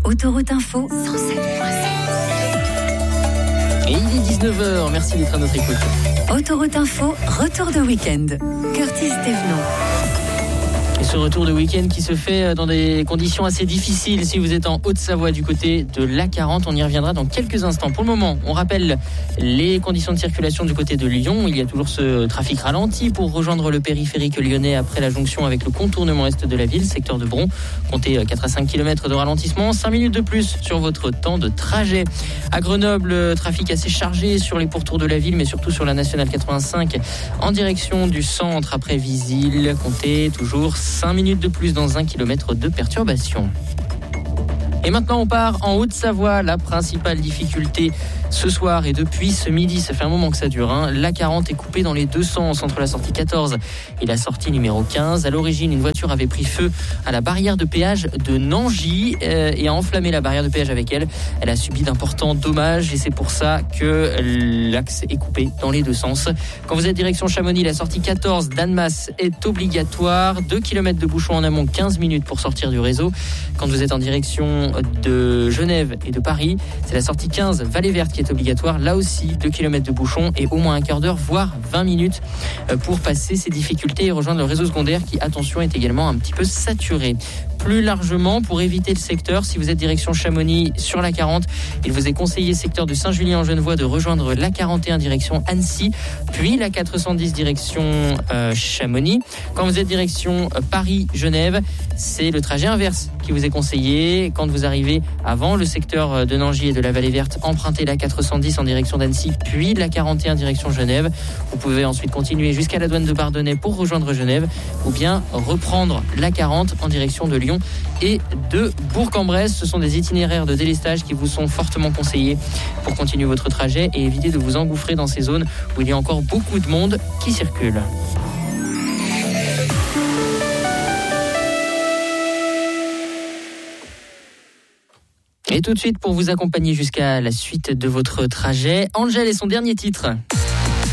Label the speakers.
Speaker 1: Autoroute Info 107.7.
Speaker 2: Et il est 19h, merci d'être à notre écoute.
Speaker 1: Autoroute Info, retour de week-end. Curtis Thévenot.
Speaker 2: Et ce retour de week-end qui se fait dans des conditions assez difficiles si vous êtes en Haute-Savoie du côté de l'A40. On y reviendra dans quelques instants. Pour le moment, on rappelle les conditions de circulation du côté de Lyon. Il y a toujours ce trafic ralenti pour rejoindre le périphérique lyonnais après la jonction avec le contournement est de la ville, secteur de Bron. Comptez 4 à 5 km de ralentissement, 5 minutes de plus sur votre temps de trajet. À Grenoble, trafic assez chargé sur les pourtours de la ville, mais surtout sur la nationale 85 en direction du centre après Visil. Comptez toujours 5 minutes de plus dans 1 km de perturbation. Et maintenant on part en Haute-Savoie. La principale difficulté ce soir et depuis ce midi, ça fait un moment que ça dure, l'A40 est coupée dans les deux sens entre la sortie 14 et la sortie numéro 15. À l'origine, une voiture avait pris feu à la barrière de péage de Nangy et a enflammé la barrière de péage avec elle. Elle a subi d'importants dommages et c'est pour ça que l'axe est coupé dans les deux sens. Quand vous êtes direction Chamonix, la sortie 14 d'Annemasse est obligatoire. 2 km de bouchon en amont, 15 minutes pour sortir du réseau. Quand vous êtes en direction de Genève et de Paris, c'est la sortie 15 Vallée Verte qui est obligatoire. Là aussi, 2 km de bouchon et au moins un quart d'heure, voire 20 minutes pour passer ces difficultés et rejoindre le réseau secondaire qui, attention, est également un petit peu saturé. Plus largement, pour éviter le secteur, si vous êtes direction Chamonix sur la 40, il vous est conseillé secteur de Saint-Julien-en-Genevois de rejoindre la 41 direction Annecy, puis la 410 direction Chamonix. Quand vous êtes direction Paris-Genève, c'est le trajet inverse qui vous est conseillé. Quand vous arrivez avant le secteur de Nangy et de la Vallée Verte, empruntez la 410 en direction d'Annecy, puis la 41 direction Genève. Vous pouvez ensuite continuer jusqu'à la douane de Bardonnay pour rejoindre Genève, ou bien reprendre la 40 en direction de Lyon et de Bourg-en-Bresse. Ce sont des itinéraires de délestage qui vous sont fortement conseillés pour continuer votre trajet et éviter de vous engouffrer dans ces zones où il y a encore beaucoup de monde qui circule. Et tout de suite, pour vous accompagner jusqu'à la suite de votre trajet, Angèle et son dernier titre.